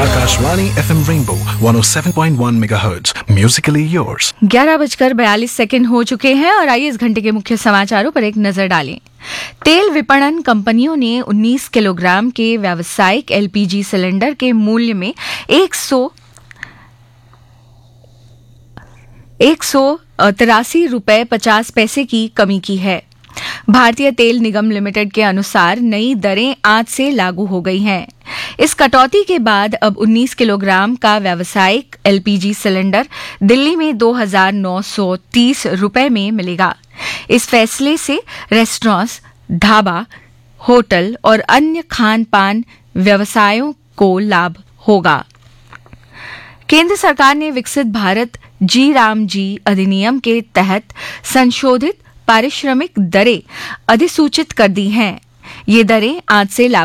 Akashvani FM Rainbow 107.1 MHz, musically yours. 11:42 हो चुके हैं और आइए इस घंटे के मुख्य समाचारों पर एक नजर डालें। तेल विपणन कंपनियों ने 19 किलोग्राम के व्यावसायिक LPG सिलेंडर के मूल्य में 183 रुपये 50 पैसे की कमी की है। भारतीय तेल निगम लिमिटेड के अनुसार नई दरें आज से लागू हो गई हैं। इस कटौती के बाद अब 19 किलोग्राम का व्यावसायिक LPG सिलेंडर दिल्ली में 2,930 रुपये में मिलेगा। इस फैसले से रेस्टोरेंट्स, ढाबा, होटल और अन्य खान पान व्यवसायों को लाभ होगा। केंद्र सरकार ने विकसित भारत जी राम जी अधिनियम के तहत संशोधित पारिश्रमिक दरें अधिसूचित कर दी हैं। ये दरें आज से लागू